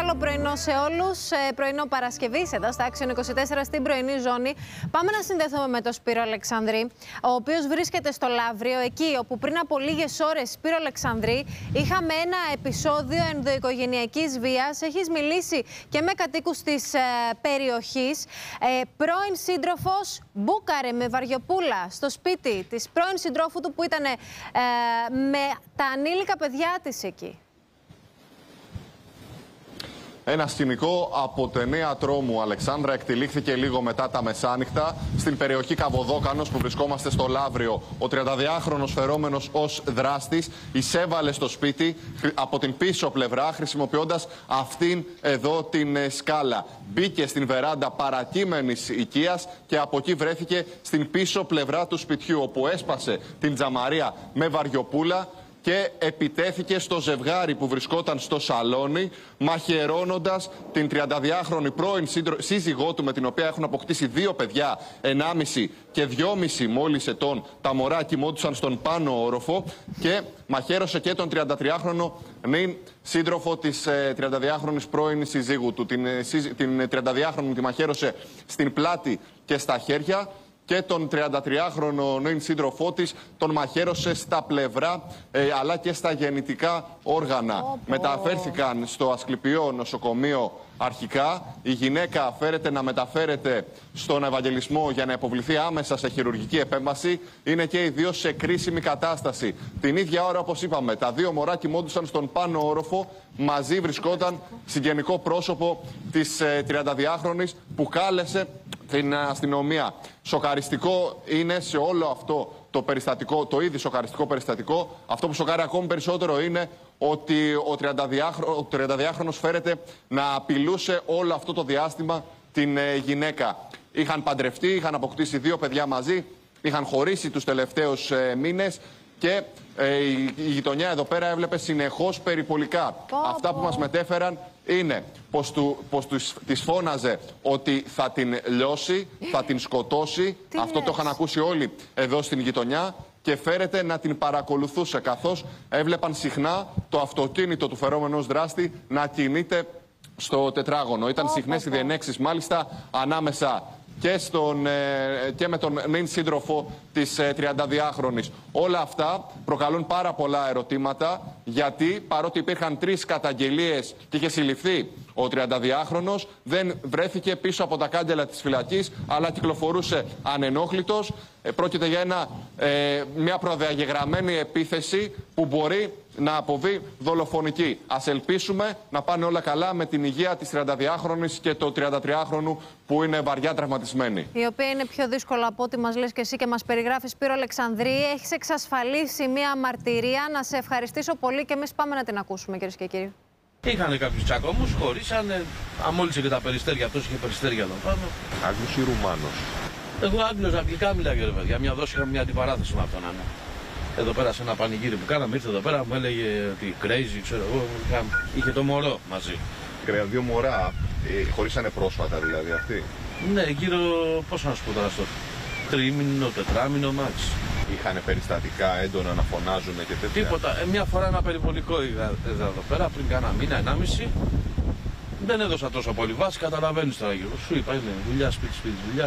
Καλό πρωινό σε όλους. Πρωινό Παρασκευής εδώ στα Άξιον 24 στην πρωινή ζώνη. Πάμε να συνδεθούμε με τον Σπύρο Αλεξανδρή, ο οποίος βρίσκεται στο Λαύριο, εκεί όπου πριν από λίγες ώρες, Σπύρο Αλεξανδρή, είχαμε ένα επεισόδιο ενδοοικογενειακής βίας. Έχεις μιλήσει και με κατοίκους της περιοχής. Πρώην σύντροφος μπούκαρε με βαριοπούλα στο σπίτι της πρώην συντρόφου του που ήταν με τα ανήλικα παιδιά της εκεί. Ένα σκηνικό από ταινία τρόμου, Αλεξάνδρα, εκτελήχθηκε λίγο μετά τα μεσάνυχτα στην περιοχή Καβοδόκανος που βρισκόμαστε στο Λαύριο. Ο 32χρονος φερόμενος ως δράστης εισέβαλε στο σπίτι από την πίσω πλευρά, χρησιμοποιώντας αυτήν εδώ την σκάλα. Μπήκε στην βεράντα παρακείμενης οικίας και από εκεί βρέθηκε στην πίσω πλευρά του σπιτιού, όπου έσπασε την τζαμαρία με βαριοπούλα και επιτέθηκε στο ζευγάρι που βρισκόταν στο σαλόνι, μαχαιρώνοντας την 32χρονη πρώην σύζυγό του, με την οποία έχουν αποκτήσει 2 παιδιά, 1,5 και 2,5 μόλις ετών. Τα μωρά κοιμόντουσαν στον πάνω όροφο και μαχαίρωσε και τον 33χρονο νυν σύντροφο της 32χρονης πρώην συζύγου του. Την 32χρονη τη μαχαίρωσε στην πλάτη και στα χέρια, και τον 33χρονο νυν σύντροφό της τον μαχαίρωσε στα πλευρά αλλά και στα γεννητικά όργανα. Μεταφέρθηκαν στο Ασκληπιό νοσοκομείο αρχικά. Η γυναίκα φέρεται να μεταφέρεται στον Ευαγγελισμό για να υποβληθεί άμεσα σε χειρουργική επέμβαση. Είναι και οι δύο σε κρίσιμη κατάσταση. Την ίδια ώρα, όπως είπαμε, τα 2 μωρά κοιμόντουσαν στον πάνω όροφο. Μαζί βρισκόταν συγγενικό πρόσωπο της 32χρονης που κάλεσε την αστυνομία. Σοκαριστικό είναι σε όλο αυτό το περιστατικό, το ήδη σοκαριστικό περιστατικό, αυτό που σοκάρει ακόμη περισσότερο είναι ότι ο 32χρονος φέρεται να απειλούσε όλο αυτό το διάστημα την γυναίκα. Είχαν παντρευτεί, είχαν αποκτήσει 2 παιδιά μαζί, είχαν χωρίσει τους τελευταίους μήνες και η γειτονιά εδώ πέρα έβλεπε συνεχώς περιπολικά. Αυτά που μας μετέφεραν είναι πως της φώναζε ότι θα την λιώσει, θα την σκοτώσει. Αυτό το είχαν ακούσει όλοι εδώ στην γειτονιά και φέρεται να την παρακολουθούσε, καθώς έβλεπαν συχνά το αυτοκίνητο του φερόμενου δράστη να κινείται στο τετράγωνο. Ήταν συχνές οι διενέξεις μάλιστα ανάμεσα και με τον νυν σύντροφο της 32χρονης. Όλα αυτά προκαλούν πάρα πολλά ερωτήματα, γιατί παρότι υπήρχαν 3 καταγγελίες και είχε συλληφθεί ο 32χρονος, δεν βρέθηκε πίσω από τα κάγκελα της φυλακής, αλλά κυκλοφορούσε ανενόχλητος. Πρόκειται για μια προδιαγεγραμμένη επίθεση που μπορεί να αποβεί δολοφονική. Ας ελπίσουμε να πάνε όλα καλά με την υγεία της 32χρονης και του 33χρονου που είναι βαριά τραυματισμένοι. Η οποία είναι πιο δύσκολα από ό,τι μας λες και εσύ και μας περιγράφεις, Σπύρο Αλεξανδρή. Έχεις εξασφαλίσει μια μαρτυρία. Να σε ευχαριστήσω πολύ και εμείς πάμε να την ακούσουμε, κυρίες και κύριοι. Είχαν κάποιους τσακωμούς, χωρίσανε, αμόλυσε και τα περιστέρια, αυτός είχε περιστέρια εδώ πάνω. Άγγλος ή Ρουμάνος? Εγώ Άγγλος, αγγλικά μιλάγε ρε παιδιά. Μια δόση είχαμε μια αντιπαράθεση με αυτόν. Εδώ πέρα σε ένα πανηγύρι που κάναμε, ήρθε εδώ πέρα, μου έλεγε ότι crazy, ξέρω εγώ. Είχε το μωρό μαζί. 2 μωρά, χωρίσανε πρόσφατα δηλαδή αυτοί? Ναι, γύρω, πώς να σου πω τώρα, στο 3μηνο, 4μηνο μάξ. Είχαν περιστατικά έντονα να φωνάζουν και τέτοια? Τίποτα. Μια φορά ένα περιβολικό είδα εδώ πέρα πριν κάνα μήνα, 1,5. Δεν έδωσα τόσο πολύ βάση, καταλαβαίνεις τώρα γύρω. Σου είπα, είναι δουλειά, σπίτι, δουλειά.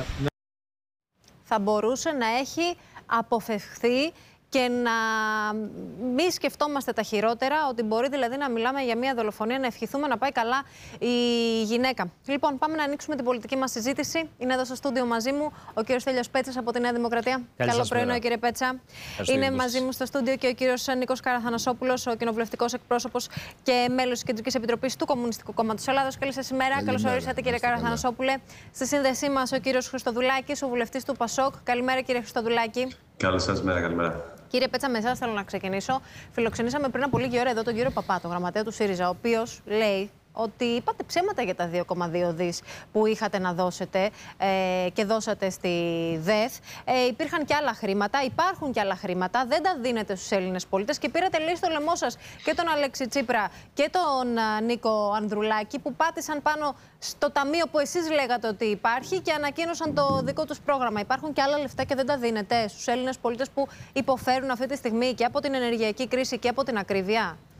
Θα μπορούσε να έχει αποφευχθεί και να μην σκεφτόμαστε τα χειρότερα, ότι μπορεί δηλαδή να μιλάμε για μια δολοφονία, να ευχηθούμε να πάει καλά η γυναίκα. Λοιπόν, πάμε να ανοίξουμε την πολιτική μας συζήτηση. Είναι εδώ στο στούντιο μαζί μου ο κύριος Στέλιος Πέτσας από τη Νέα Δημοκρατία. Καλό πρωινό, κύριε Πέτσα. Είναι μαζί μου στο στούντιο και ο κύριος Νίκος Καραθανασόπουλος, ο κοινοβουλευτικός εκπρόσωπος και μέλος της Κεντρικής Επιτροπής του Κομμουνιστικού Κόμματος Ελλάδος. Καλή σας ημέρα. Καλώς ορίσατε, κύριε Καραθανασόπουλε. Στη σύνδεσή μας ο κύριος Χριστοδουλάκης, ο βουλευτής του ΠΑΣΟΚ. Καλημέρα, κύριε Χριστοδουλάκη. Καλώς σας μέρα, καλημέρα. Κύριε Πέτσα, με εσάς θέλω να ξεκινήσω. Φιλοξενήσαμε πριν από λίγη ώρα εδώ τον κύριο Παπά, τον γραμματέα του ΣΥΡΙΖΑ, ο οποίος λέει ότι είπατε ψέματα για τα 2,2 δις που είχατε να δώσετε και δώσατε στη ΔΕΘ. Υπήρχαν και άλλα χρήματα, υπάρχουν και άλλα χρήματα, δεν τα δίνετε στους Έλληνες πολίτες και πήρατε λέει στο λαιμό σας και τον Αλέξη Τσίπρα και τον Νίκο Ανδρουλάκη που πάτησαν πάνω στο ταμείο που εσείς λέγατε ότι υπάρχει και ανακοίνωσαν το δικό τους πρόγραμμα. Υπάρχουν και άλλα λεφτά και δεν τα δίνετε στους Έλληνες πολίτες που υποφέρουν αυτή τη στιγμή και από την ενεργειακή κρίση και από την ακρίβεια?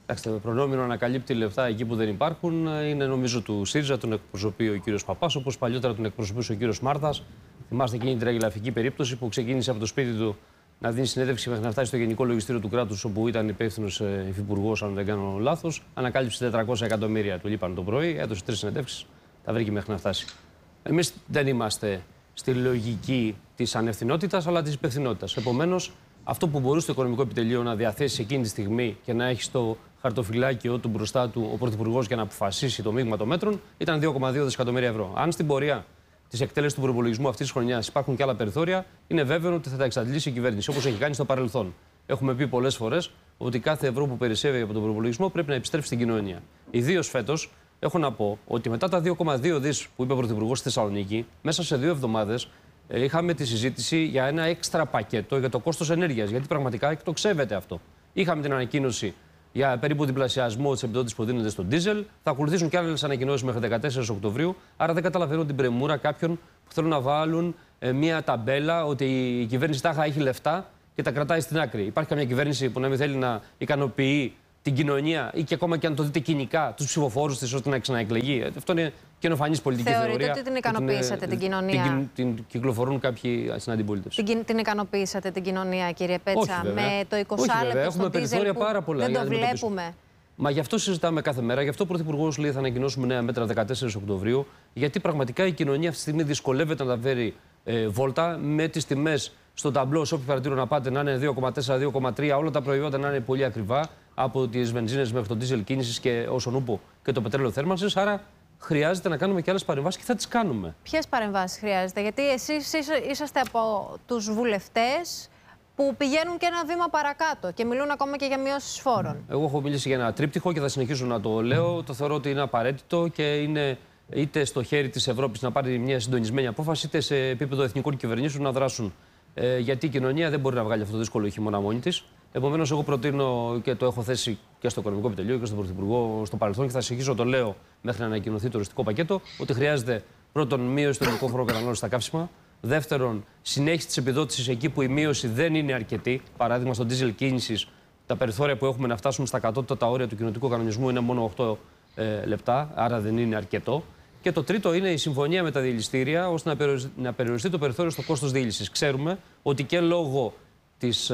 Το προνόμιο να ανακαλύπτει λεφτά εκεί που δεν υπάρχουν είναι νομίζω του ΣΥΡΙΖΑ, τον εκπροσωπεί ο κύριος Παπάς, όπως παλιότερα τον εκπροσωπούσε ο κύριος Μάρθας. Θυμάστε εκείνη την τραγελαφική περίπτωση που ξεκίνησε από το σπίτι του να δίνει συνέντευξη μέχρι να φτάσει στο Γενικό Λογιστήριο του Κράτους, όπου ήταν υπεύθυνος υφυπουργός, αν δεν κάνω λάθος. Ανακάλυψε 400 εκατομμύρια, του λείπαν το πρωί, έδωσε 3 συνεντεύξεις, τα βρήκε μέχρι να φτάσει. Εμείς δεν είμαστε στη λογική της ανευθυνότητας, αλλά της υπευθυνότητας. Επομένως, αυτό που μπορούσε το Οικονομικό Επιτελείο να διαθέσει εκείνη τη στιγμή και να έχει στο χαρτοφυλάκιο του μπροστά του ο Πρωθυπουργός για να αποφασίσει το μείγμα των μέτρων ήταν 2,2 δισεκατομμύρια ευρώ. Αν στην πορεία της εκτέλεσης του προπολογισμού αυτής της χρονιάς υπάρχουν και άλλα περιθώρια, είναι βέβαιο ότι θα τα εξαντλήσει η κυβέρνηση, όπως έχει κάνει στο παρελθόν. Έχουμε πει πολλές φορές ότι κάθε ευρώ που περισσεύει από τον προπολογισμό πρέπει να επιστρέψει στην κοινωνία. Ιδίως φέτος, έχω να πω ότι μετά τα 2,2 δις που είπε ο Πρωθυπουργός στη Θεσσαλονίκη, μέσα σε 2 εβδομάδες είχαμε τη συζήτηση για ένα έξτρα πακέτο για το κόστος ενέργειας. Γιατί πραγματικά εκτοξεύεται αυτό. Είχαμε την ανακοίνωση για περίπου διπλασιασμό της επιδότησης που δίνεται στο ντίζελ. Θα ακολουθήσουν και άλλες ανακοινώσεις μέχρι 14 Οκτωβρίου. Άρα δεν καταλαβαίνω την πρεμούρα κάποιων που θέλουν να βάλουν μια ταμπέλα ότι η κυβέρνηση τάχα έχει λεφτά και τα κρατάει στην άκρη. Υπάρχει καμιά κυβέρνηση που να μην θέλει να ικανοποιεί την κοινωνία ή και ακόμα και αν το δείτε κοινικά τους ψηφοφόρους της ώστε να ξαναεκλεγεί? Αυτό είναι καινοφανής πολιτική θεωρία. Θεωρείτε ότι την ικανοποιήσατε την κοινωνία? Την κυκλοφορούν κάποιοι στην αντιπολίτευση. Την ικανοποιήσατε την κοινωνία, κύριε Πέτσα? Όχι, με το 20 λεπτό έχουμε περιθώρια πάρα πολλά. Δεν το βλέπουμε. Μα γι' αυτό συζητάμε κάθε μέρα. Γι' αυτό ο Πρωθυπουργός λέει θα ανακοινώσουμε νέα μέτρα 14 Οκτωβρίου. Γιατί πραγματικά η κοινωνία αυτή τη στιγμή δυσκολεύεται να τα φέρει βόλτα με τις τιμές στο ταμπλό, σε όποιο παρατήριο να πάτε, να είναι 2,4-2,3, όλα τα προϊόντα να είναι πολύ ακριβά, από τις βενζίνες μέχρι το ντίζελ κίνησης και όσον ούπο και το πετρέλαιο θέρμανσης. Άρα χρειάζεται να κάνουμε και άλλες παρεμβάσεις και θα τις κάνουμε. Ποιες παρεμβάσεις χρειάζεται? Γιατί εσείς είσαστε από τους βουλευτές που πηγαίνουν και ένα βήμα παρακάτω και μιλούν ακόμα και για μειώσεις φόρων. Εγώ έχω μιλήσει για ένα τρίπτυχο και θα συνεχίσω να το λέω. Το θεωρώ ότι είναι απαραίτητο και είναι είτε στο χέρι της Ευρώπης να πάρει μια συντονισμένη απόφαση, είτε σε επίπεδο εθνικών κυβερνήσεων να δράσουν. Γιατί η κοινωνία δεν μπορεί να βγάλει αυτό το δύσκολο χειμώνα μόνη της. Επομένως, εγώ προτείνω και το έχω θέσει και στο Οικονομικό Επιτελείο και στον Πρωθυπουργό στο παρελθόν και θα συνεχίσω το λέω μέχρι να ανακοινωθεί το οριστικό πακέτο, ότι χρειάζεται πρώτον μείωση του ελληνικού φόρου κατανάλωσης στα καύσιμα. Δεύτερον, συνέχιση της επιδότησης εκεί που η μείωση δεν είναι αρκετή. Παράδειγμα, στο ντίζελ κίνησης, τα περιθώρια που έχουμε να φτάσουμε στα κατώτατα όρια του κοινοτικού κανονισμού είναι μόνο 8 λεπτά, άρα δεν είναι αρκετό. Και το τρίτο είναι η συμφωνία με τα διελιστήρια, ώστε να περιοριστεί το περιθώριο στο κόστος διέλυσης. Ξέρουμε ότι και λόγω της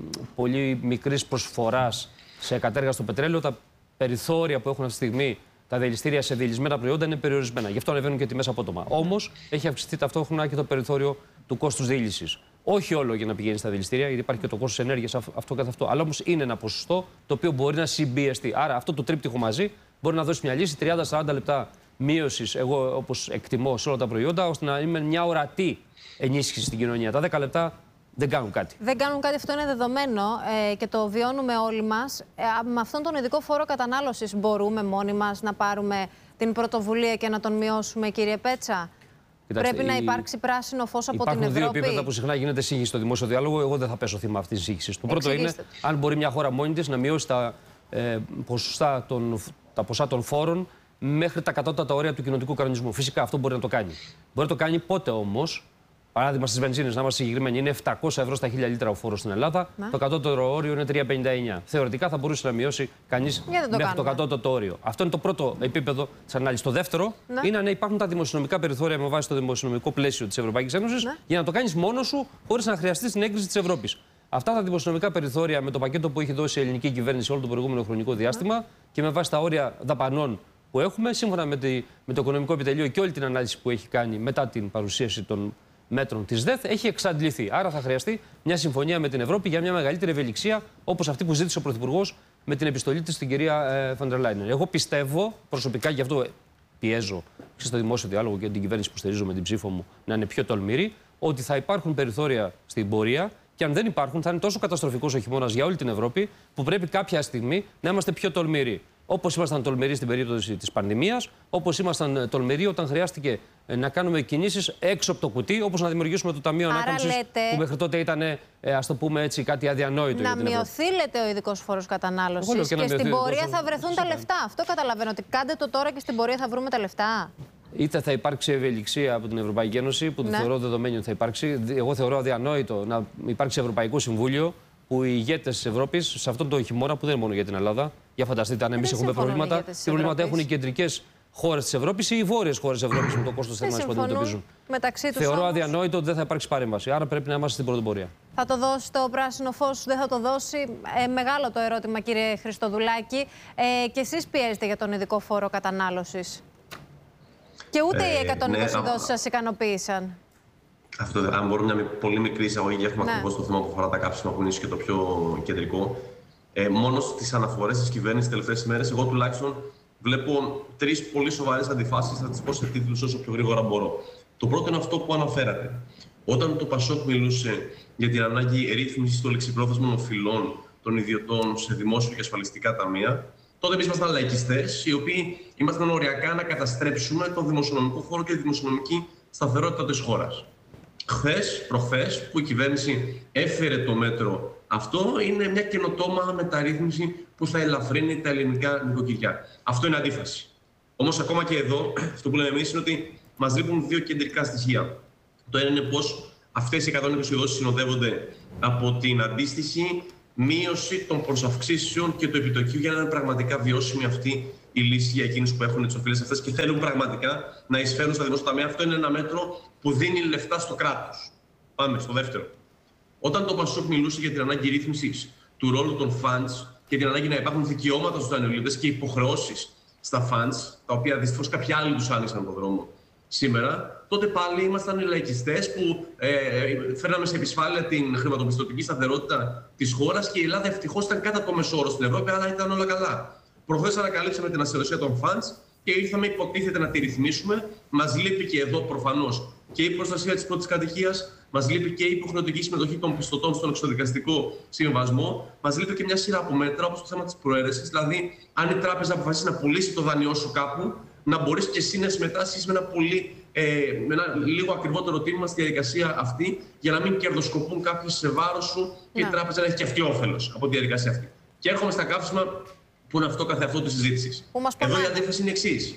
πολύ μικρής προσφοράς σε κατέργαστο πετρέλαιο, τα περιθώρια που έχουν αυτή τη στιγμή τα διελιστήρια σε διελισμένα προϊόντα είναι περιορισμένα. Γι' αυτό ανεβαίνουν και τιμές απότομα. Όμως έχει αυξηθεί ταυτόχρονα και το περιθώριο του κόστους διέλυσης. Όχι όλο για να πηγαίνει στα διελιστήρια, γιατί υπάρχει και το κόστος ενέργειας αυτό καθ' αυτό. Αλλά όμως είναι ένα ποσοστό το οποίο μπορεί να συμπιεστεί. Άρα αυτό το τρίπτυχο μαζί μπορεί να δώσει μια λύση 30-40 λεπτά μείωσης, εγώ όπως εκτιμώ, σε όλα τα προϊόντα, ώστε να είναι μια ορατή ενίσχυση στην κοινωνία. Τα 10 λεπτά δεν κάνουν κάτι. Δεν κάνουν κάτι, αυτό είναι δεδομένο και το βιώνουμε όλοι μας. Με αυτόν τον ειδικό φόρο κατανάλωσης μπορούμε μόνοι μας να πάρουμε την πρωτοβουλία και να τον μειώσουμε, κύριε Πέτσα? Κοιτάξτε, πρέπει να υπάρξει πράσινο φως από την Ευρώπη. Υπάρχουν δύο επίπεδα που συχνά γίνεται σύγχυση στο δημόσιο διάλογο. Εγώ δεν θα πέσω θύμα αυτής της σύγχυσης. Το πρώτο είναι αν μπορεί μια χώρα μόνη της να μειώσει τα ποσά των φόρων μέχρι τα κατώτατα όρια του κοινοτικού κανονισμού. Φυσικά αυτό μπορεί να το κάνει. Μπορεί να το κάνει πότε όμως? Παράδειγμα, στις βενζίνες, να είμαστε συγκεκριμένοι, είναι 700 ευρώ στα 1000 λίτρα ο φόρος στην Ελλάδα. Το κατώτερο όριο είναι 3,59. Θεωρητικά θα μπορούσε να μειώσει κανείς μέχρι το κατώτατο όριο. Αυτό είναι το πρώτο επίπεδο της ανάλυσης. Το δεύτερο είναι αν υπάρχουν τα δημοσιονομικά περιθώρια με βάση το δημοσιονομικό πλαίσιο της Ευρωπαϊκής Ένωσης για να το κάνεις μόνος σου χωρίς να χρειαστείς την έγκριση της Ευρώπης. Αυτά τα δημοσιονομικά περιθώρια με το πακέτο που έχει δώσει η ελληνική κυβέρνηση όλο το προηγούμενο χρονικό διάστημα και με βάση τα όρια δαπανών που έχουμε, σύμφωνα με το Οικονομικό Επιτελείο και όλη την ανάλυση που έχει κάνει μετά την παρουσίαση των μέτρων της ΔΕΘ, έχει εξαντληθεί. Άρα θα χρειαστεί μια συμφωνία με την Ευρώπη για μια μεγαλύτερη ευελιξία, όπως αυτή που ζήτησε ο Πρωθυπουργός με την επιστολή της στην κυρία Φοντερ Λάιεν. Εγώ πιστεύω προσωπικά, γι' αυτό πιέζω στο δημόσιο διάλογο και την κυβέρνηση που στηρίζω με την ψήφο μου να είναι πιο τολμηρή, ότι θα υπάρχουν περιθώρια στην πορεία. Και αν δεν υπάρχουν, θα είναι τόσο καταστροφικός ο χειμώνας για όλη την Ευρώπη, που πρέπει κάποια στιγμή να είμαστε πιο τολμηροί. Όπως ήμασταν τολμηροί στην περίπτωση της πανδημίας, όπως ήμασταν τολμηροί όταν χρειάστηκε να κάνουμε κινήσεις έξω από το κουτί, όπως να δημιουργήσουμε το Ταμείο Ανάκαμψης, που μέχρι τότε ήταν, ας το πούμε έτσι, κάτι αδιανόητο. Να μειωθεί, λέτε, ο ειδικός φόρος κατανάλωσης και στην πορεία θα βρεθούν τα λεφτά. Αυτό καταλαβαίνω, ότι κάντε το τώρα και στην πορεία θα βρούμε τα λεφτά. Είτε θα υπάρξει ευελιξία από την Ευρωπαϊκή Ένωση, που το θεωρώ δεδομένο ότι θα υπάρξει. Εγώ θεωρώ αδιανόητο να υπάρξει Ευρωπαϊκό Συμβούλιο, που οι ηγέτες της Ευρώπης, σε αυτόν τον χειμώνα, που δεν είναι μόνο για την Ελλάδα, Για φανταστείτε, αν εμείς έχουμε προβλήματα, τι προβλήματα έχουν οι κεντρικές χώρες της Ευρώπης ή οι βόρειες χώρες της Ευρώπης με το κόστος θέρμανσης που αντιμετωπίζουν. Θεωρώ αδιανόητο ότι δεν θα υπάρξει παρέμβαση. Άρα πρέπει να είμαστε στην πρωτοπορία. Θα το δώσει το πράσινο φως, δεν θα το δώσει? Μεγάλο το ερώτημα, κύριε Χριστοδουλάκη. Και εσείς πιέζετε για τον ειδικό φόρο κατανάλωσης. Και ούτε οι 120 δόσεις σας ικανοποίησαν. Αυτό, αν μπορούμε μια πολύ μικρή εισαγωγή, έχουμε ακριβώς το θέμα που αφορά τα κάψιμα, που είναι ίσως και το πιο κεντρικό. Μόνο στις αναφορές της κυβέρνησης τις τελευταίες ημέρες, εγώ τουλάχιστον βλέπω 3 πολύ σοβαρές αντιφάσεις. Θα τις πω σε τίτλους όσο πιο γρήγορα μπορώ. Το πρώτο είναι αυτό που αναφέρατε. Όταν το Πασόκ μιλούσε για την ανάγκη ρύθμισης των λεξιπρόθεσμων οφειλών των ιδιωτών σε δημόσιο και ασφαλιστικά ταμεία, τότε εμείς ήμασταν λαϊκιστές, οι οποίοι ήμασταν οριακά να καταστρέψουμε τον δημοσιονομικό χώρο και τη δημοσιονομική σταθερότητα της χώρας. Προχθές, που η κυβέρνηση έφερε το μέτρο αυτό, είναι μια καινοτόμα μεταρρύθμιση που θα ελαφρύνει τα ελληνικά νοικοκυριά. Αυτό είναι αντίφαση. Όμως, ακόμα και εδώ, αυτό που λέμε εμείς είναι ότι μας λείπουν 2 κεντρικά στοιχεία. Το ένα είναι πως αυτές οι 120 δόσεις συνοδεύονται από την αντίστοιχη μείωση των προσαυξήσεων και του επιτοκίου για να είναι πραγματικά βιώσιμη αυτή η λύση για εκείνους που έχουν τις οφείλες αυτές και θέλουν πραγματικά να εισφέρουν στα δημόσια ταμεία. Αυτό είναι ένα μέτρο που δίνει λεφτά στο κράτος. Πάμε στο δεύτερο. Όταν το Πασόκ μιλούσε για την ανάγκη ρύθμισης του ρόλου των funds και την ανάγκη να υπάρχουν δικαιώματα στους δανειολήπτες και υποχρεώσεις στα funds, τα οποία δυστυχώς κάποιοι άλλοι τους άνοιξαν τον δρόμο σήμερα, τότε πάλι ήμασταν οι λαϊκιστές που φέρναμε σε επισφάλεια την χρηματοπιστωτική σταθερότητα της χώρας και η Ελλάδα ευτυχώς ήταν κάτω από το μεσόωρο στην Ευρώπη, αλλά ήταν όλα καλά. Προχθές ανακαλύψαμε την ασυδοσία των funds και ήρθαμε υποτίθεται να τη ρυθμίσουμε. Μας λείπει και εδώ προφανώς και η προστασία της πρώτης κατοικίας, μας λείπει και η υποχρεωτική συμμετοχή των πιστωτών στον εξωδικαστικό συμβασμό, μας λείπει και μια σειρά από μέτρα όπως το θέμα της προαίρεσης. Δηλαδή, αν η τράπεζα αποφασίσει να πουλήσει το δανειό σου κάπου, να μπορείς και εσύ να συμμετάσχεις με ένα λίγο ακριβότερο τίμημα στη διαδικασία αυτή, για να μην κερδοσκοπούν κάποιοι σε βάρος σου και η τράπεζα να έχει και αυτή όφελος από τη διαδικασία αυτή. Και έρχομαι στα καύσιμα, που είναι αυτό καθεαυτό τη συζήτηση. Εδώ η αντίφαση είναι εξής.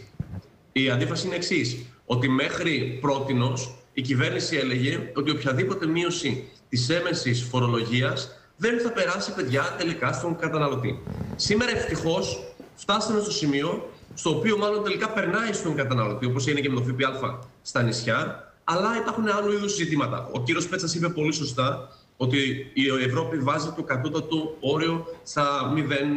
Η αντίφαση είναι εξής. Ότι μέχρι πρότινος η κυβέρνηση έλεγε ότι οποιαδήποτε μείωση της έμεσης φορολογίας δεν θα περάσει, παιδιά, τελικά στον καταναλωτή. Σήμερα ευτυχώς φτάσαμε στο σημείο στο οποίο μάλλον τελικά περνάει στον καταναλωτή, όπως είναι και με το ΦΠΑ στα νησιά, αλλά υπάρχουν άλλου είδους ζητήματα. Ο κύριος Πέτσας είπε πολύ σωστά ότι η Ευρώπη βάζει το κατώτατο όριο στα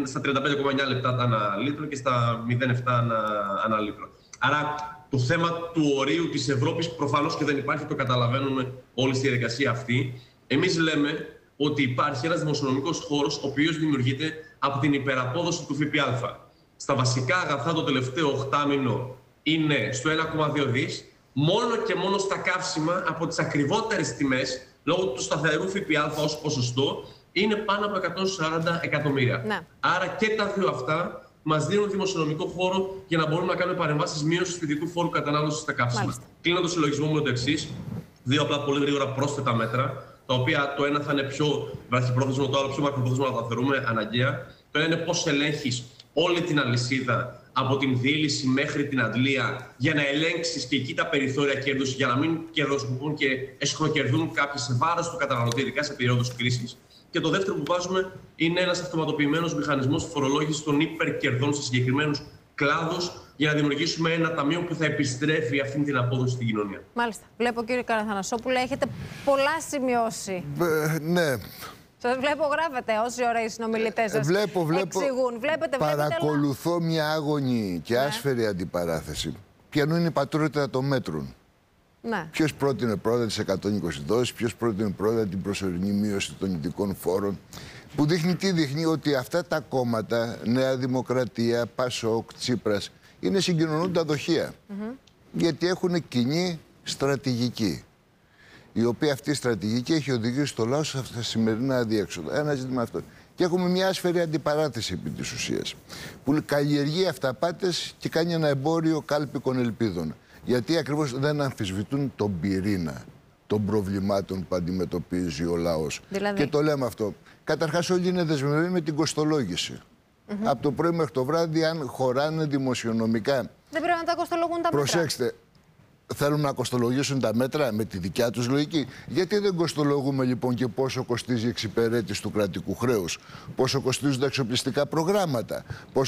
35,9 λεπτά ανά λίτρο και στα 0,7 ανά λίτρο. Άρα το θέμα του ορίου της Ευρώπης προφανώς και δεν υπάρχει, το καταλαβαίνουμε όλη στη διαδικασία αυτή. Εμείς λέμε ότι υπάρχει ένας δημοσιονομικός χώρος ο οποίος δημιουργείται από την υπεραπόδοση του ΦΠΑ. Στα βασικά αγαθά το τελευταίο οχτάμηνο είναι στο 1,2 δις, μόνο και μόνο στα καύσιμα από τις ακριβότερες τιμές, λόγω του σταθερού ΦΠΑ ως ποσοστό, είναι πάνω από 140 εκατομμύρια. Ναι. Άρα και τα δύο αυτά μας δίνουν δημοσιονομικό χώρο για να μπορούμε να κάνουμε παρεμβάσεις μείωσης του ειδικού φόρου κατανάλωσης στα καύσιμα. Κλείνω το συλλογισμό μου με το εξής. 2 απλά πολύ γρήγορα πρόσθετα μέτρα, τα οποία το ένα θα είναι πιο βραχυπρόθεσμο, το άλλο πιο μακροπρόθεσμο, να τα θεωρούμε αναγκαία. Το ένα είναι πώς ελέγχεις όλη την αλυσίδα από την διήλυση μέχρι την αντλία, για να ελέγξεις και εκεί τα περιθώρια κέρδους, για να μην κερδοσκοπούν και εσχροκερδούν κάποιοι σε βάρος του καταναλωτή, ειδικά σε περίοδους κρίσης. Και το δεύτερο που βάζουμε είναι ένας αυτοματοποιημένος μηχανισμός φορολόγησης των υπερκερδών σε συγκεκριμένους κλάδους, για να δημιουργήσουμε ένα ταμείο που θα επιστρέφει αυτή την απόδοση στην κοινωνία. Μάλιστα. Βλέπω, κύριε Καραθανασόπουλε, έχετε πολλά σημειώσει. Ναι. Σας βλέπω, γράφετε όση ώρα οι συνομιλητές σας εξηγούν. Βλέπετε, παρακολουθώ μια άγωνη και άσφαιρη αντιπαράθεση. Ποιανού είναι η πατρότητα των μέτρων. Ναι. Ποιος πρότεινε πρώτα τις 120 δόσεις, ποιος πρότεινε πρώτα την προσωρινή μείωση των ειδικών φόρων. Που δείχνει ότι αυτά τα κόμματα, Νέα Δημοκρατία, Πασόκ, Τσίπρας, είναι συγκοινωνούντα δοχεία. Γιατί έχουν κοινή στρατηγική. Η οποία αυτή η στρατηγική έχει οδηγήσει το λαό σε αυτά τα σημερινά αδιέξοδα. Ένα ζήτημα αυτό. Και έχουμε μια άσφαιρη αντιπαράθεση επί της ουσίας, που καλλιεργεί αυταπάτες και κάνει ένα εμπόριο κάλπικων ελπίδων. Γιατί ακριβώς δεν αμφισβητούν τον πυρήνα των προβλημάτων που αντιμετωπίζει ο λαός. Δηλαδή... Και το λέμε αυτό. Καταρχάς, όλοι είναι δεσμευμένοι με την κοστολόγηση. Από το πρωί μέχρι το βράδυ, αν χωράνε δημοσιονομικά. Δεν πρέπει να τα κοστολογούν τα μέτρα. Προσέξτε. θέλουν να κοστολογήσουν τα μέτρα με τη δικιά τους λογική. Γιατί δεν κοστολογούμε λοιπόν και πόσο κοστίζει η εξυπηρέτηση του κρατικού χρέους, πόσο κοστίζουν τα εξοπλιστικά προγράμματα,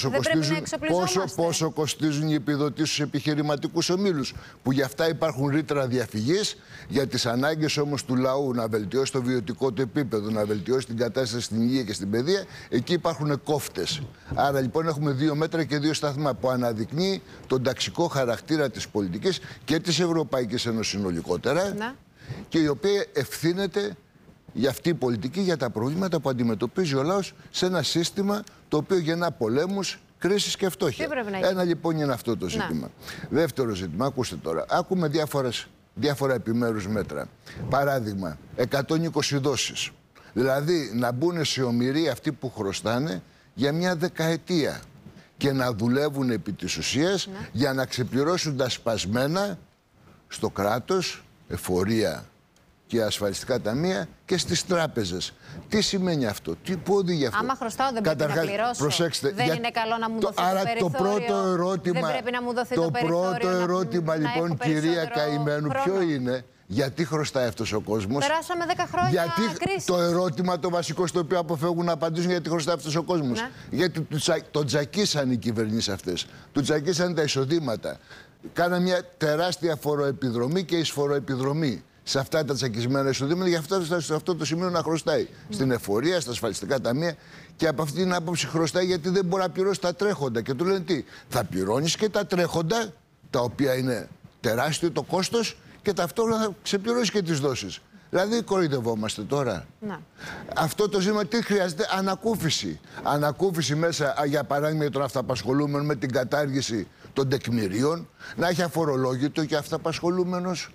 πόσο κοστίζουν οι επιδοτήσεις στους επιχειρηματικούς ομίλους, που γι' αυτά υπάρχουν ρήτρα διαφυγής, για τις ανάγκες όμως του λαού να βελτιώσει το βιωτικό του επίπεδο, να βελτιώσει την κατάσταση στην υγεία και στην παιδεία, εκεί υπάρχουν κόφτες. Άρα λοιπόν έχουμε δύο μέτρα και δύο σταθμά που αναδεικνύει τον ταξικό χαρακτήρα της πολιτικής και της Ευρωπαϊκής Ένωσης συνολικότερα, και η οποία ευθύνεται για αυτή η πολιτική, για τα προβλήματα που αντιμετωπίζει ο λαός σε ένα σύστημα το οποίο γεννά πολέμους, κρίσεις και φτώχεια. Ένα λοιπόν είναι αυτό το ζήτημα. Δεύτερο ζήτημα, ακούστε τώρα, άκουμε διάφορα επιμέρους μέτρα. Παράδειγμα, 120 δόσεις. Δηλαδή να μπουν σε ομηρή αυτοί που χρωστάνε για μια δεκαετία και να δουλεύουν επί της ουσίας για να ξεπληρώσουν τα σπασμένα στο κράτος, εφορία και ασφαλιστικά ταμεία και στις τράπεζες. Τι σημαίνει αυτό, πού οδηγεί αυτό? Άμα χρωστάω δεν πρέπει να πληρώσω. Προσέξτε, δεν είναι καλό να μου δοθεί το περιθώριο. Το πρώτο ερώτημα, δεν πρέπει να μου δοθεί το ερώτημα λοιπόν, κυρία Καημένου, ποιο είναι? Γιατί χρωστάει αυτός ο κόσμος? Περάσαμε 10 χρόνια κρίσης. Το ερώτημα το βασικό στο οποίο αποφεύγουν να απαντήσουν, γιατί χρωστάει αυτός ο κόσμος. Γιατί τον τζακίσαν οι κυβερνήσεις αυτές. Του τζακίσαν τα εισοδήματα. Κάναν μια τεράστια φοροεπιδρομή και εισφοροεπιδρομή σε αυτά τα τσακισμένα εισοδήματα, γι' αυτό σε αυτό το σημείο να χρωστάει. Στην εφορία, στα ασφαλιστικά ταμεία, και από αυτή την άποψη χρωστάει γιατί δεν μπορεί να πληρώσει τα τρέχοντα. Και του λένε τι, θα πληρώνεις και τα τρέχοντα, τα οποία είναι τεράστιο το κόστος, και ταυτόχρονα θα ξεπληρώσεις και τις δόσεις. Δηλαδή κοροϊδευόμαστε τώρα. Αυτό το ζήτημα τι χρειάζεται? Ανακούφιση. Ανακούφιση μέσα, για παράδειγμα, για τον αυταπασχολούμενο με την κατάργηση των τεκμηρίων, να έχει αφορολόγητο και αυταπασχολούμενος.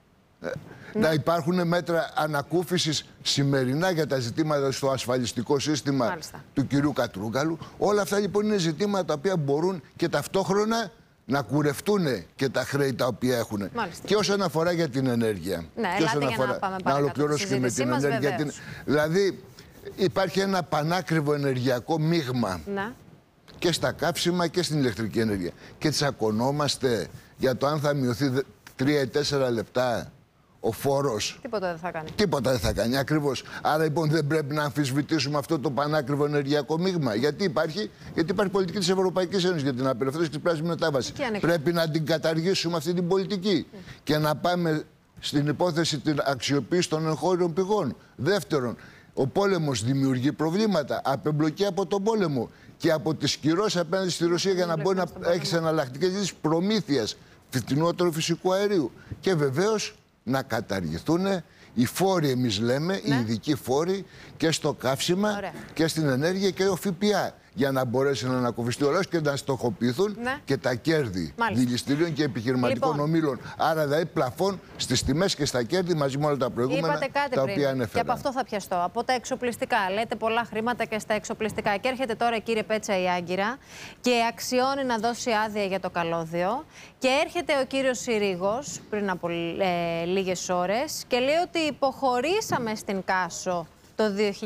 Να υπάρχουν μέτρα ανακούφισης σημερινά για τα ζητήματα στο ασφαλιστικό σύστημα του κυρίου Κατρούγκαλου. Όλα αυτά λοιπόν είναι ζητήματα τα οποία μπορούν και ταυτόχρονα να κουρευτούν και τα χρέη τα οποία έχουν. Και όσον αφορά για την ενέργεια. Και όσον αφορά, να ολοκληρώσω και με την ενέργεια. Δηλαδή υπάρχει ένα πανάκριβο ενεργειακό μείγμα και στα καύσιμα και στην ηλεκτρική ενέργεια. Και τσακωνόμαστε για το αν θα μειωθεί 3 ή 4 λεπτά ο φόρος. Τίποτα δεν θα κάνει. Τίποτα δεν θα κάνει, ακριβώς. Άρα λοιπόν δεν πρέπει να αμφισβητήσουμε αυτό το πανάκριβο ενεργειακό μείγμα. Γιατί υπάρχει πολιτική της Ευρωπαϊκής Ένωσης για την απελευθέρωση της πράσινης μετάβασης. Πρέπει να την καταργήσουμε αυτή την πολιτική και να πάμε στην υπόθεση την αξιοποίηση των εγχώριων πηγών. Δεύτερον, ο πόλεμος δημιουργεί προβλήματα. Απεμπλοκή από τον πόλεμο και από τις κυρώσεις απέναντι στη Ρωσία για να μπορεί να έχει εναλλακτικές λύσεις προμήθειας φθηνότερου φυσικού αερίου. Και βεβαίως να καταργηθούν οι φόροι, εμείς λέμε, οι ειδικοί φόροι και στο καύσιμα και στην ενέργεια και ο ΦΠΑ, για να μπορέσει να ανακουφιστεί ο λαός και να στοχοποιηθούν και τα κέρδη δηληστηρίων και επιχειρηματικών ομίλων. Άρα δηλαδή πλαφών στις τιμές και στα κέρδη μαζί με όλα τα προηγούμενα τα οποία ανέφερα. Και από αυτό θα πιαστώ. Από τα εξοπλιστικά. Λέτε πολλά χρήματα και στα εξοπλιστικά. Και έρχεται τώρα, κύριε Πέτσα, η Άγκυρα και αξιώνει να δώσει άδεια για το καλώδιο. Και έρχεται ο κύριος Συρίγος πριν από λίγες ώρες και λέει ότι υποχωρήσαμε στην Κάσο το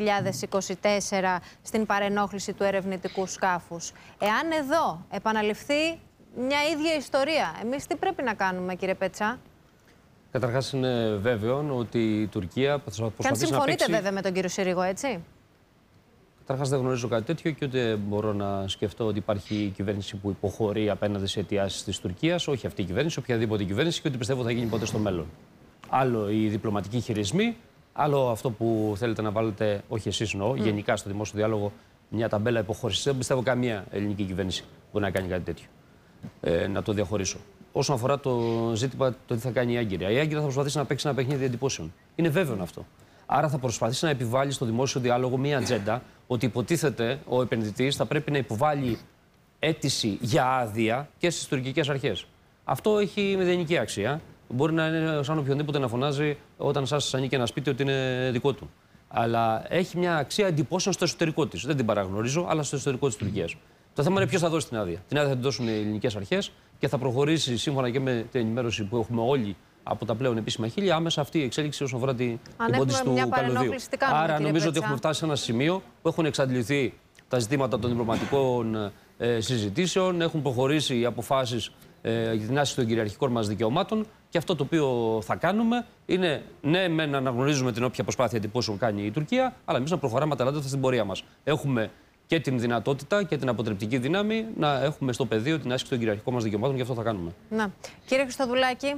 2024 στην παρενόχληση του ερευνητικού σκάφους. Εάν εδώ επαναληφθεί μια ίδια ιστορία, εμείς τι πρέπει να κάνουμε, κύριε Πέτσα? Καταρχάς είναι βέβαιο ότι η Τουρκία θα προσπαθήσει να παίξει... Και αν συμφωνείτε βέβαια με τον κύριο Συρίγο, έτσι? Καταρχάς δεν γνωρίζω κάτι τέτοιο και ούτε μπορώ να σκεφτώ ότι υπάρχει κυβέρνηση που υποχωρεί απέναντι σε αιτιάσεις της Τουρκίας. Όχι αυτή η κυβέρνηση, οποιαδήποτε κυβέρνηση, και ότι πιστεύω θα γίνει ποτέ στο μέλλον. Άλλο οι διπλωματικοί χειρισμοί, άλλο αυτό που θέλετε να βάλετε, όχι εσείς εννοώ, γενικά στο δημόσιο διάλογο, μια ταμπέλα υποχώρησης. Δεν πιστεύω καμία ελληνική κυβέρνηση μπορεί να κάνει κάτι τέτοιο. Να το διαχωρίσω. Όσον αφορά το ζήτημα το τι θα κάνει η Άγκυρα. Η Άγκυρα θα προσπαθήσει να παίξει ένα παιχνίδι εντυπώσεων. Είναι βέβαιο αυτό. Άρα θα προσπαθήσει να επιβάλλει στο δημόσιο διάλογο μια ατζέντα ότι υποτίθεται ο επενδυτής θα πρέπει να υποβάλει αίτηση για άδεια και στις τουρκικές αρχές. Αυτό έχει μηδενική αξία. Μπορεί να είναι σαν οποιονδήποτε να φωνάζει όταν σας ανήκει ένα σπίτι ότι είναι δικό του. Αλλά έχει μια αξία εντυπώσεων στο εσωτερικό της. Δεν την παραγνωρίζω, αλλά στο εσωτερικό της Τουρκίας. Το θέμα είναι ποιος θα δώσει την άδεια. Την άδεια θα την δώσουν οι ελληνικές αρχές και θα προχωρήσει σύμφωνα και με την ενημέρωση που έχουμε όλοι από τα πλέον επίσημα χείλη, άμεσα αυτή η εξέλιξη όσον αφορά την υπόθεση του καλωδίου. Άρα νομίζω ότι έχουμε φτάσει σε ένα σημείο που έχουν εξαντληθεί τα ζητήματα των διπλωματικών συζητήσεων, έχουν προχωρήσει οι αποφάσεις για την άσκηση των κυριαρχικών μας δικαιωμάτων. Και αυτό το οποίο θα κάνουμε είναι ναι, να αναγνωρίζουμε την όποια προσπάθεια εντυπώσεων κάνει η Τουρκία, αλλά εμείς να προχωράμε αταλάντα στην πορεία μας. Έχουμε και την δυνατότητα και την αποτρεπτική δύναμη να έχουμε στο πεδίο την άσκηση των κυριαρχικών μας δικαιωμάτων και αυτό θα κάνουμε. Να. Κύριε Χριστοδουλάκη.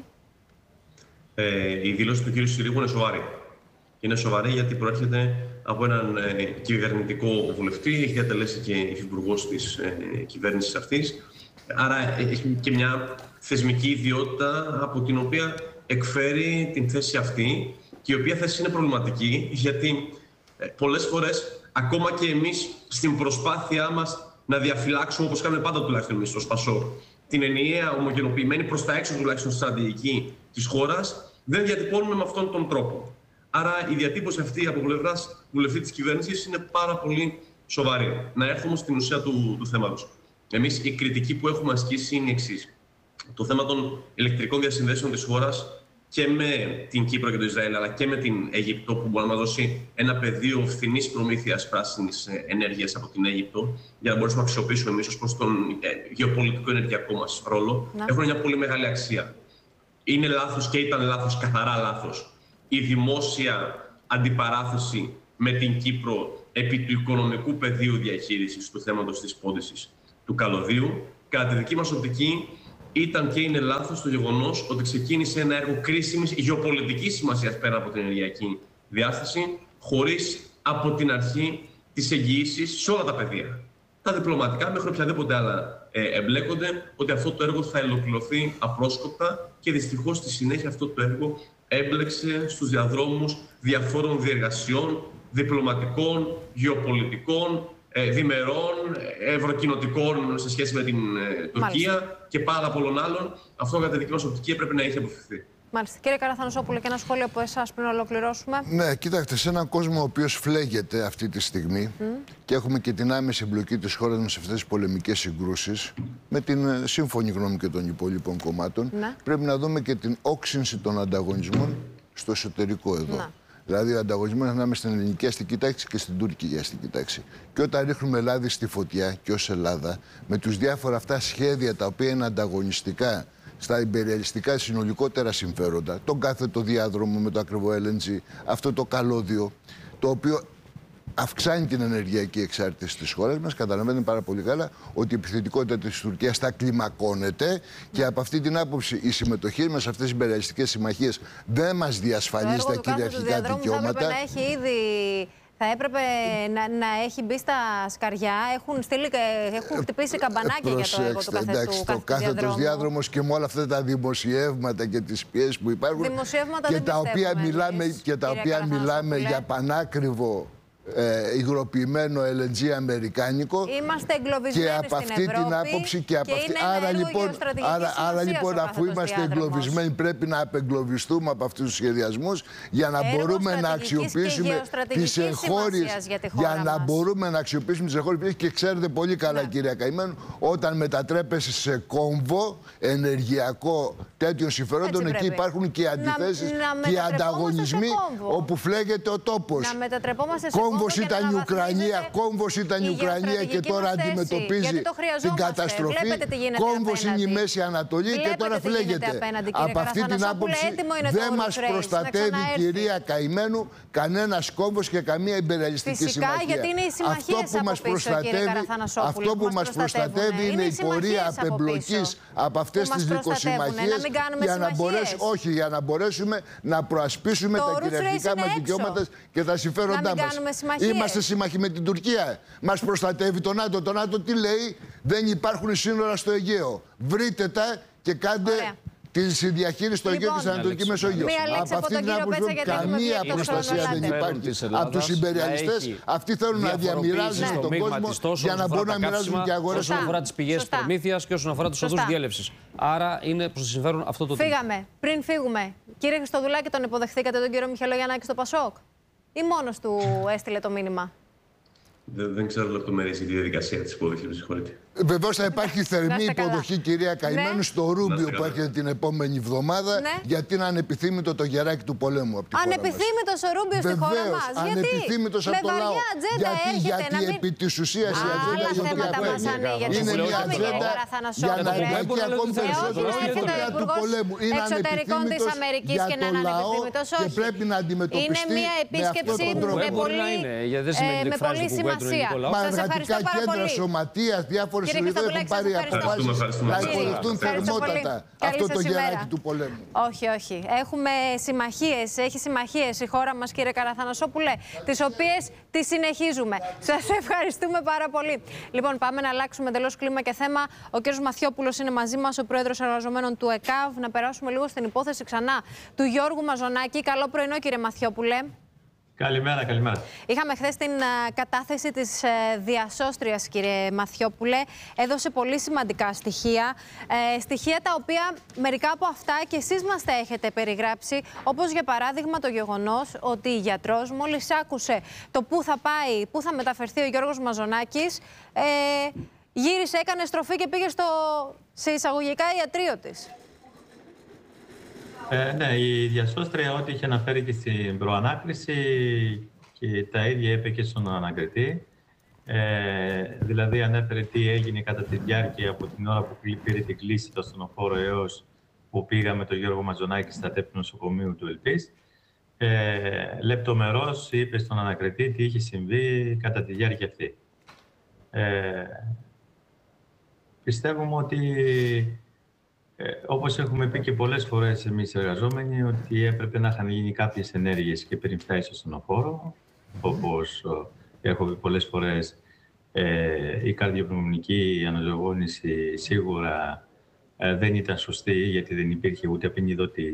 Η δήλωση του κ. Συρίγου είναι σοβαρή. Είναι σοβαρή γιατί προέρχεται από έναν κυβερνητικό βουλευτή, έχει διατελέσει και υφυπουργός της κυβέρνησης αυτής. Άρα έχει και μια θεσμική ιδιότητα από την οποία εκφέρει την θέση αυτή, και η οποία θέση είναι προβληματική, γιατί πολλές φορές ακόμα και εμείς στην προσπάθειά μας να διαφυλάξουμε, όπως κάνουμε πάντα τουλάχιστον εμείς στο ΠΑΣΟΚ, την ενιαία, ομογενοποιημένη προς τα έξω τουλάχιστον στρατηγική της χώρας, δεν διατυπώνουμε με αυτόν τον τρόπο. Άρα η διατύπωση αυτή από πλευράς βουλευτή της κυβέρνησης είναι πάρα πολύ σοβαρή. Να έρθουμε στην ουσία του θέματος. Εμείς η κριτική που έχουμε ασκήσει είναι η εξής. Το θέμα των ηλεκτρικών διασυνδέσεων της χώρας και με την Κύπρο και το Ισραήλ, αλλά και με την Αίγυπτο, που μπορεί να δώσει ένα πεδίο φθηνής προμήθειας πράσινης ενέργειας από την Αίγυπτο, για να μπορέσουμε να αξιοποιήσουμε εμείς ως προς τον γεωπολιτικό ενεργειακό μας ρόλο, έχουν μια πολύ μεγάλη αξία. Είναι λάθος και ήταν λάθος, καθαρά λάθος, η δημόσια αντιπαράθεση με την Κύπρο επί του οικονομικού πεδίου διαχείρισης του θέματος της πώδησης του καλωδίου. Κατά τη δική μας οπτική, ήταν και είναι λάθος το γεγονός ότι ξεκίνησε ένα έργο κρίσιμης γεωπολιτικής σημασίας πέρα από την ενεργειακή διάσταση, χωρίς από την αρχή τις εγγυήσεις σε όλα τα πεδία. Τα διπλωματικά μέχρι οποιαδήποτε άλλα εμπλέκονται, ότι αυτό το έργο θα ολοκληρωθεί απρόσκοπτα, και δυστυχώς στη συνέχεια αυτό το έργο έμπλεξε στους διαδρόμους διαφόρων διεργασιών, διπλωματικών, γεωπολιτικών, διμερών, ευρωκοινοτικών σε σχέση με την Τουρκία και πάρα πολλών άλλων. Αυτό κατά τη δική μας οπτική έπρεπε να έχει αποφευθεί. Μάλιστα. Κύριε Καραθανασόπουλο, και ένα σχόλιο από εσάς πριν ολοκληρώσουμε. Ναι, κοιτάξτε, σε έναν κόσμο ο οποίος φλέγεται αυτή τη στιγμή και έχουμε και την άμεση εμπλοκή της χώρας μας σε αυτές τις πολεμικές συγκρούσεις, με την σύμφωνη γνώμη και των υπόλοιπων κομμάτων, πρέπει να δούμε και την όξυνση των ανταγωνισμών στο εσωτερικό εδώ. Δηλαδή, ο ανταγωνισμός ανάμεσα στην ελληνική αστική τάξη και στην τουρκική αστική τάξη. Και όταν ρίχνουμε λάδι στη φωτιά και ως Ελλάδα, με τους διάφορα αυτά σχέδια τα οποία είναι ανταγωνιστικά στα υπεριαλιστικά συνολικότερα συμφέροντα, τον κάθετο διάδρομο με το ακριβό LNG, αυτό το καλώδιο, το οποίο αυξάνει την ενεργειακή εξάρτηση της χώρας μας, καταλαβαίνετε πάρα πολύ καλά ότι η επιθετικότητα της Τουρκίας θα κλιμακώνεται, και από αυτή την άποψη η συμμετοχή μας σε αυτές τις υπεριαλιστικές συμμαχίες δεν μας διασφαλίζει τα κυριαρχικά δικαιώματα. Θα έπρεπε να έχει μπει στα σκαριά. Έχουν χτυπήσει καμπανάκια για το έργο του καθεστού. Το κάθετος διάδρομος και με όλα αυτά τα δημοσιεύματα και τις πιέσεις που υπάρχουν, και τα οποία μιλάμε για πανάκριβο υγροποιημένο LNG αμερικάνικο. Είμαστε εγκλωβισμένοι και από αυτή την άποψη και από αυτή. Άρα λοιπόν, αφού είμαστε εγκλωβισμένοι, πρέπει να απεγκλωβιστούμε από αυτούς τους σχεδιασμούς για να μπορούμε να αξιοποιήσουμε τις εγχώριες. Για να μπορούμε να αξιοποιήσουμε τις εγχώριες. Και ξέρετε πολύ καλά, κυρία Καημένη, όταν μετατρέπεσαι σε κόμβο ενεργειακό τέτοιων συμφερόντων, εκεί υπάρχουν και οι αντιθέσεις και οι ανταγωνισμοί όπου φλέγεται ο τόπος. Κόμβος ήταν η Ουκρανία, και τώρα αντιμετωπίζει την καταστροφή. Κόμβος είναι η Μέση Ανατολή και τώρα φλέγεται. Από αυτή την άποψη δεν μας προστατεύει, κυρία Καημένου, κανένας κόμβος και καμία υπεριαλιστική συμμαχία. Αυτό που μας προστατεύει είναι η πορεία απεμπλοκής από αυτές τις δικοσυμμαχίες, για να μπορέσουμε να προασπίσουμε τα κυριαρχικά μας δικαιώματα και τα συμφέροντά μας. Είμαστε σύμμαχοι με την Τουρκία. Μας προστατεύει το ΝΑΤΟ. Το ΝΑΤΟ τι λέει? Δεν υπάρχουν σύνορα στο Αιγαίο. Βρείτε τα και κάντε τη διαχείριση στο Αιγαίο και στην Ανατολική Μεσόγειο. Από αυτή την άποψη καμία προστασία δεν υπάρχει από τους υπεριαλιστές. Αυτοί θέλουν να διαμοιράζουν τον κόσμο για να μπορούν να μοιράζουν και αγορές. Όσον αφορά τις πηγές προμήθειας και όσον αφορά τους οδούς διέλευσης. Άρα είναι προς το συμφέρον αυτό το θέμα. Φύγαμε. Πριν φύγουμε, κύριε Χριστοδουλάκη, τον υποδεχθήκατε τον κύριο Μιχαηλογιαννάκη στο ΠΑΣΟΚ? Ή μόνος του έστειλε το μήνυμα? Δεν ξέρω λεπτομέρειες για τη διαδικασία της υποδοχής, με συγχωρείτε. Βεβαίως θα υπάρχει θερμή υποδοχή, κυρία Καημένη, στο Ρούμπιο που έρχεται την επόμενη εβδομάδα. Γιατί είναι ανεπιθύμητο το γεράκι του πολέμου από τη χώρα μας. Ανεπιθύμητος ο Ρούμπιο στη χώρα μας. Ανεπιθύμητος από το λαό. Γιατί επί της ουσίας η ατζέντα η οποία είναι μια ατζέντα για να εμπλακεί ακόμη περισσότερο στην πορεία του πολέμου. Είναι ανεπιθύμητος για το λαό και πρέπει να αντιμετωπιστεί με αυτόν τον τρόπο. Με πολύ σημασία. Μαγνητικά κέντρα, σωματεία, διάφορες ιδέες έχουν πάρει αποφάσεις να υποδεχτούν θερμότατα αυτό το γεράκι του πολέμου. Όχι, όχι. Έχουμε συμμαχίες, έχει συμμαχίες η χώρα μας, κύριε Καραθανασόπουλε, τις οποίες τις συνεχίζουμε. Σας ευχαριστούμε πάρα πολύ. Λοιπόν, πάμε να αλλάξουμε εντελώς κλίμα και θέμα. Ο κύριος Μαθιόπουλος είναι μαζί μας, ο πρόεδρος εργαζομένων του ΕΚΑΒ. Να περάσουμε λίγο στην υπόθεση ξανά του Γιώργου Μαζονάκη. Καλό πρωινό, κύριε Μαθιόπουλε. Καλημέρα, καλημέρα. Είχαμε χθες την κατάθεση της διασώστριας, κύριε Μαθιόπουλε. Έδωσε πολύ σημαντικά στοιχεία. Στοιχεία τα οποία μερικά από αυτά και εσείς μας τα έχετε περιγράψει. Όπως για παράδειγμα το γεγονός ότι η γιατρός μόλις άκουσε το πού θα πάει, πού θα μεταφερθεί ο Γιώργος Μαζονάκης, γύρισε, έκανε στροφή και πήγε σε εισαγωγικά ιατρείο της. Ναι, η διασώστρια ό,τι είχε αναφέρει και στην προανάκριση και τα ίδια είπε και στον ανακριτή. Δηλαδή ανέφερε τι έγινε κατά τη διάρκεια από την ώρα που πήρε την κλήση το ασθενοφόρο έως που πήγαμε τον Γιώργο Μαζονάκη στα ΤΕΠ νοσοκομείου του Ελπής. Λεπτομερώς είπε στον ανακριτή τι είχε συμβεί κατά τη διάρκεια αυτή. Πιστεύουμε ότι όπως έχουμε πει και πολλές φορές εμείς οι εργαζόμενοι, ότι έπρεπε να είχαν γίνει κάποιες ενέργειες και πριν φτάσει στο ασθενοφόρο. Όπως έχω πει πολλές φορές, η καρδιοπνευμονική αναζωογόνηση σίγουρα δεν ήταν σωστή, γιατί δεν υπήρχε ούτε απεινιδωτή